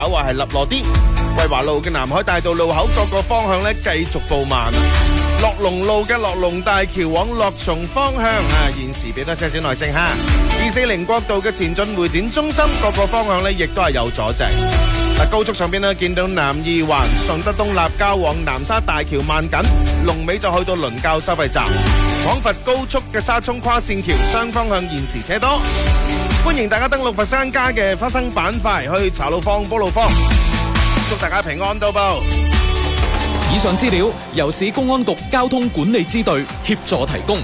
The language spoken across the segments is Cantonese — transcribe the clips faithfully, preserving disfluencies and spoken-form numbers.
話係立落啲。惠華路嘅南海大道路口各個方向咧繼續布慢。樂龍路嘅樂龍大橋往樂松方向啊，現時俾多些少耐性哈。二四零國道嘅前進會展中心各個方向咧亦都係有阻滯。嗱，高速上邊咧見到南二環順德東立交往南沙大橋慢緊，龍尾就去到倫教收費站。廣佛高速嘅沙涌跨線橋雙方向現時車多。歡迎大家登錄佛山街嘅花生板塊去茶路坊、煲路坊，祝大家平安到埗。 以上資料由市公安局交通管理支隊協助提供。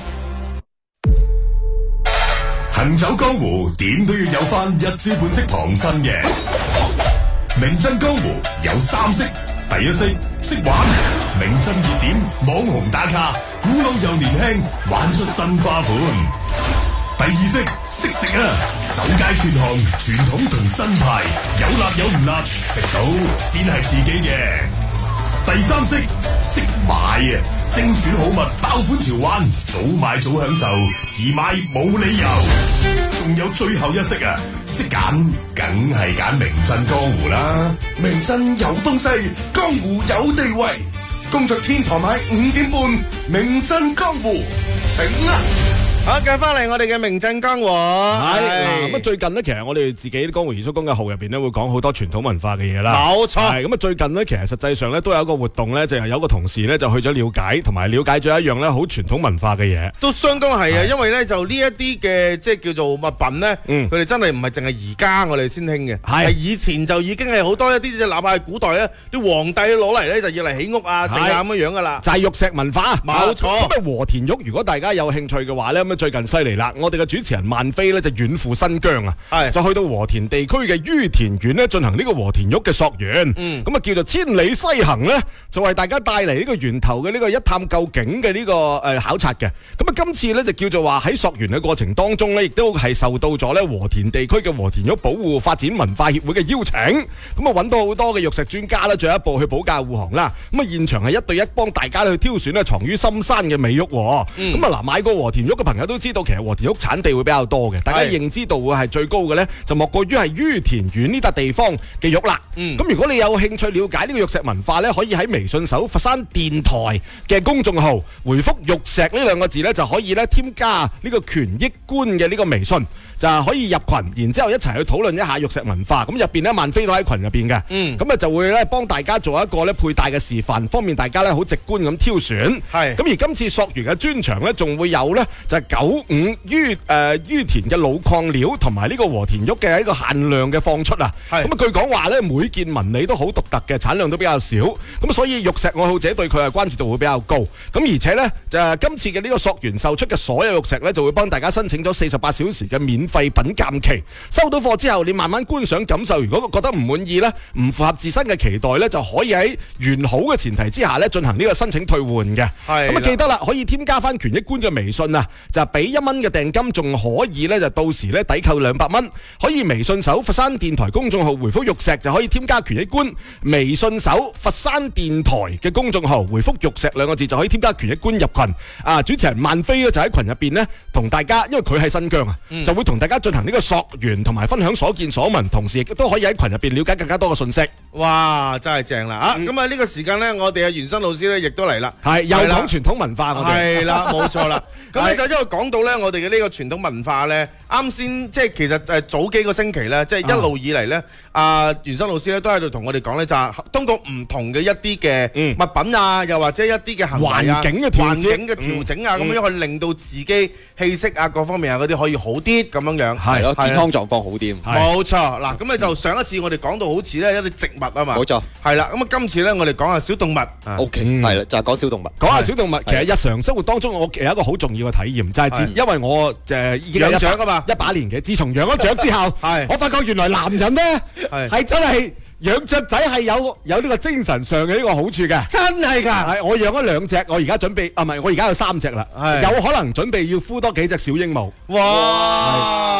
行走江湖點都要有翻一知半識旁身嘅。名震江湖有三識，第一識識玩，名震熱點網紅打卡，古老又年輕，玩出新花款。第二識識食啊，走街串巷，傳統同新派，有辣有唔辣，食到先係自己嘅。第三識識買啊，精選好物，爆款潮玩，早買早享受，遲買冇理由。仲有最後一識啊，識揀，梗係揀名震江湖啦。名震有東西，江湖有地位。工作天台買五點半，名震江湖，醒啦！ 好，繼翻嚟我哋嘅名震江湖。係咁啊！最近呢，其實我哋自己江湖二叔公嘅號入邊咧，會講好多傳統文化嘅嘢啦。 冇錯。 係咁啊！最近呢，其實實際上咧都有一個活動咧，就係有個同事咧就去咗了解，同埋了解咗一樣咧好傳統文化嘅嘢。 都相當係啊，因為咧就呢一啲嘅即係叫做物品咧， 嗯， 佢哋真係唔係淨係而家我哋先興嘅，係以前就已經係好多一啲，哪怕係古代咧，啲皇帝攞嚟咧就要嚟起屋啊、成啊咁樣樣噶啦。 就係玉石文化。 冇錯。 咁啊和田玉，如果大家有興趣嘅話咧，咁啊最近犀利啦！我哋嘅主持人萬飛咧就遠赴新疆啊，就去到和田地區嘅于田縣咧進行呢個和田玉嘅溯源， 嗯， 咁啊叫做千里西行咧，就為大家帶嚟呢個源頭嘅呢個一探究竟嘅呢個誒考察嘅。咁啊今次咧就叫做話喺溯源嘅過程當中咧，亦都係受到咗咧和田地區嘅和田玉保護發展文化協會嘅邀請，咁啊揾到好多嘅玉石專家啦，進一步去保駕護航啦。咁啊現場係一對一幫大家去挑選咧藏於深山嘅美玉，咁啊嗱買過和田玉嘅朋友都知道，其實和田玉產地會比較多嘅，大家認知度會係最高嘅呢，就莫過於係于田縣呢笪地方嘅玉啦。咁、嗯、如果你有興趣了解呢個玉石文化呢，可以喺微信搜佛山電台嘅公眾號回覆玉石呢兩個字呢，就可以咧添加呢個權益觀嘅呢個微信，就可以入群，然之後一齊去討論一下玉石文化。咁入邊呢，萬飛都喺群入邊嘅，咁啊、嗯、就會咧幫大家做一個咧佩戴嘅示範，方便大家咧好直觀咁挑選。係咁而今次溯源嘅專場呢，仲會有呢，就係九五于誒于田嘅老礦料同埋呢個和田玉嘅一個限量嘅放出啊。咁啊據講話呢，每件紋理都好獨特嘅，產量都比較少，咁所以玉石愛好者對佢嘅關注度會比較高。咁而且呢，就係今次嘅呢個溯源售出嘅所有玉石呢，就會幫大家申請咗四十八小時嘅免廢品鑑期，收到貨之後你慢慢觀賞感受，如果覺得唔滿意呢，唔符合自身嘅期待呢，就可以喺完好嘅前提之下呢進行呢個申請退換嘅。係咁啊，記得啦，可以添加翻權益觀嘅微信啊，就俾一蚊嘅訂金，仲可以呢，就到時呢抵扣兩百蚊。可以微信搜佛山電台公眾號回覆玉石就可以添加權益觀，微信搜佛山電台嘅公眾號回覆玉石兩個字就可以添加權益觀入群。啊，主持人萬飛呢，就喺群入邊呢，同大家，因為佢喺新疆啊，嗯、就會同大家進行呢個溯源同埋分享所見所聞，同時亦都可以喺群入邊了解更加多嘅信息。 哇，真係正啦！啊，咁啊呢個時間呢，我哋嘅袁生老師呢亦都嚟啦， 係又講傳統文化，我哋係啦，冇錯啦。咁咧就因為講到呢，我哋嘅呢個傳統文化呢，啱先即係其實誒早幾個星期呢，即係一路以嚟呢，阿袁生老師呢都喺度同我哋講呢，就係通過唔同嘅一啲嘅物品啊，又或者一啲嘅行為啊、 環境嘅環境嘅調整啊，咁樣去令到自己氣息啊各方面啊嗰啲可以好啲咁樣樣， 係咯，健康狀況好啲。 冇錯，嗱咁你就上一次我哋講到好似咧一啲植物啊嘛， 冇錯， 係啦，咁啊今次咧我哋講下小動物。 O K，係啦，就係講小動物。 講下小動物，其實日常生活當中，我其實有一個好重要嘅體驗，就係自因為我誒已經有養雀啊嘛， 一把年紀，自從養咗雀之後，我發覺原來男人咧係真係養雀仔係有有呢個精神上嘅呢個好處嘅， 真係㗎。 係我養咗兩隻，我而家準備啊，唔係我而家有三隻啦，有可能準備要孵多幾隻小鸚鵡。 哇！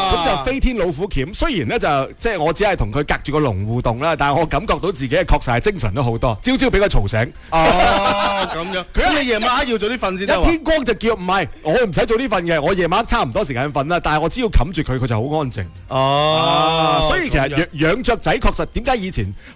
咁就飛天老虎鉗。雖然咧就即係我只係同佢隔住個籠互動啦，但係我感覺到自己係確實係精神咗好多。朝朝俾佢嘈醒。 哦，咁樣。佢你夜晚黑要早啲瞓先得喎。 一天光就叫唔係，我唔使早啲瞓嘅，我夜晚差唔多時間瞓啦。但係我只要冚住佢，佢就好安靜。 哦， 所以其實養養雀仔確實點解以前